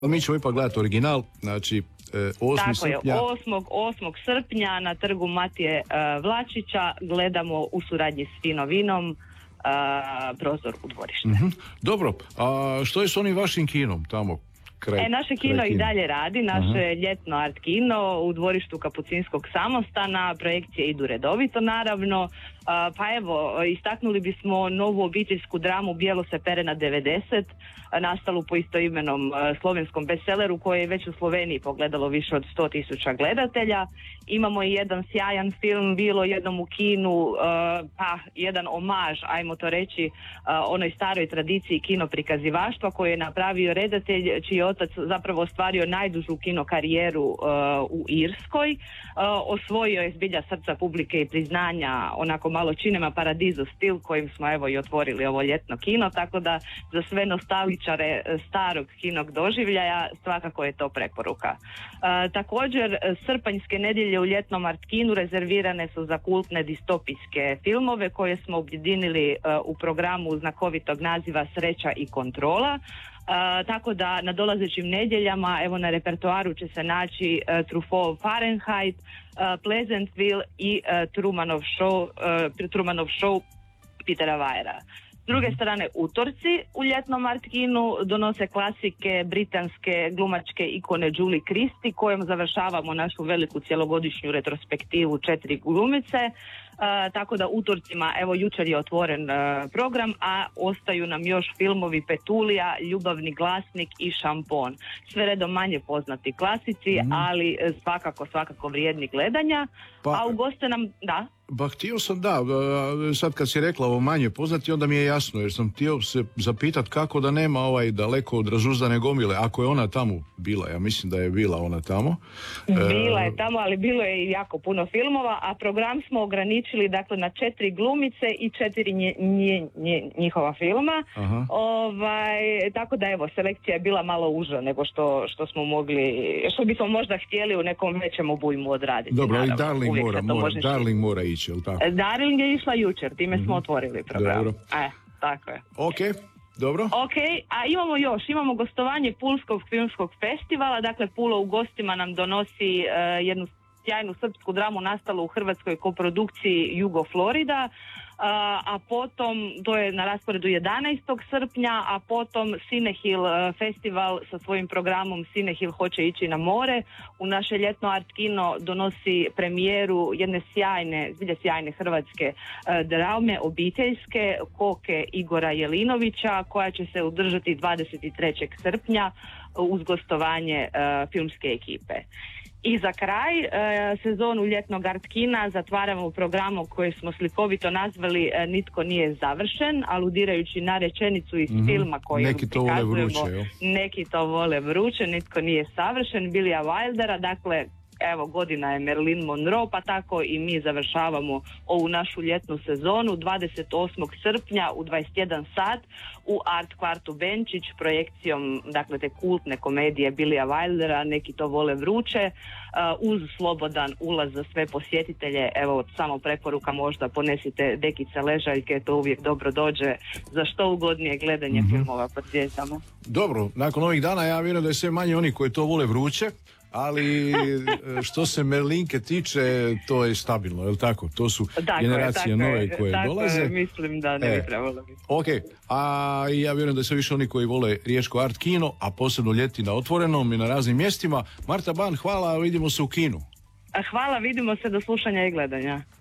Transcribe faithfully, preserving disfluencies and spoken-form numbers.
Mi ćemo ipak gledati original, znači osmog srpnja. Tako je, osmog srpnja na trgu Matije uh, Vlačića gledamo u suradnji s Fino vinom uh, Prozor u dvorište. Mm-hmm. Dobro, a što je s onim vašim kinom tamo? Kraj, e, naše kino i dalje radi, naše Aha. ljetno art kino u dvorištu Kapucinskog samostana, projekcije idu redovito naravno, a, pa evo, istaknuli bismo novu obiteljsku dramu Bijelo se pere na devedeset, nastalu po istoimenom a, slovenskom bestselleru koje je već u Sloveniji pogledalo više od sto tisuća gledatelja. Imamo i jedan sjajan film Bilo jednom u kinu, a, pa jedan omaž, ajmo to reći, a, onoj staroj tradiciji kino prikazivaštva koju je napravio redatelj čiji otac zapravo ostvario najdužu kino karijeru uh, u Irskoj. Uh, osvojio je zbilja srca publike i priznanja, onako malo Cinema Paradiso stil kojim smo evo i otvorili ovo ljetno kino, tako da za sve nostalgičare starog kinog doživljaja svakako je to preporuka. Uh, također srpanjske nedjelje u ljetnom art kinu rezervirane su za kultne distopijske filmove koje smo objedinili uh, u programu znakovitog naziva Sreća i kontrola. Uh, tako da na dolazećim nedjeljama evo na repertoaru će se naći uh, Truffautov Fahrenheit, uh, Pleasantville i uh, Trumanov show, uh, Trumanov show Petera Weira. S druge strane, utorci u ljetnom art kinu donose klasike britanske glumačke ikone Julie Christie kojom završavamo našu veliku cjelogodišnju retrospektivu četiri glumice. Uh, tako da utorcima, evo jučer je otvoren uh, program, a ostaju nam još filmovi Petulija, Ljubavni glasnik i Šampon. Sve redom manje poznati klasici, mm. ali svakako, svakako vrijedni gledanja. Pa, a u goste nam, da? Ba htio sam, da, sad kad si rekla ovo manje poznati, onda mi je jasno, jer sam htio se zapitat kako da nema ovaj daleko od razuzdane gomile, ako je ona tamo bila, ja mislim da je bila ona tamo. Bila je tamo, ali bilo je i jako puno filmova, a program smo ograničili dakle na četiri glumice i četiri nje, nje, nje, njihova filma. Ovaj, tako da evo, selekcija je bila malo uža nego što, što smo mogli, što bismo možda htjeli u nekom većem obujmu odraditi. Dobro, naravno. i Darling mora, mora, Darling mora ići, jel tako? Darling je išla jučer, time mm-hmm. smo otvorili program. Dobro. E, tako je. Ok, dobro. Ok, a imamo još, imamo gostovanje Pulskog filmskog festivala, dakle Pula u gostima nam donosi uh, jednu sjajnu srpsku dramu nastalu u hrvatskoj koprodukciji Jugo Florida, Uh, a potom, to je na rasporedu jedanaestog srpnja, a potom Cinehill uh, festival sa svojim programom Cinehill hoće ići na more. U naše ljetno art kino donosi premijeru jedne sjajne, zbilja sjajne hrvatske uh, drame, obiteljske, Koke Igora Jelinovića, koja će se održati dvadeset trećeg srpnja uz gostovanje uh, filmske ekipe. I za kraj, e, sezonu ljetnog art kina zatvaramo programom koji smo slikovito nazvali e, Nitko nije završen, aludirajući na rečenicu iz mm-hmm. filma koju neki to vole vruće, jo? Neki to vole vruće, nitko nije savršen, Billya Wildera, dakle evo godina je Marilyn Monroe, pa tako i mi završavamo ovu našu ljetnu sezonu dvadeset osmog srpnja u dvadeset jedan sat u Art kvartu Benčić projekcijom dakle te kultne komedije Billya Wildera, neki to vole vruće, uh, uz slobodan ulaz za sve posjetitelje. Evo samo preporuka, možda ponesite dekice ležaljke, to uvijek dobro dođe za što ugodnije gledanje mm-hmm. filmova pod zvijezdama. Dobro, nakon ovih dana ja vjerujem da je sve manje oni koji to vole vruće, ali što se Merlinke tiče, to je stabilno, je li tako? To su tako generacije je, nove je, koje tako dolaze. Je, mislim da ne e, bi trebalo biti. Ok, a ja vjerujem da se više oni koji vole riječko art kino, a posebno ljeti na otvorenom i na raznim mjestima. Marta Ban, hvala, vidimo se u kinu. Hvala, vidimo se, do slušanja i gledanja.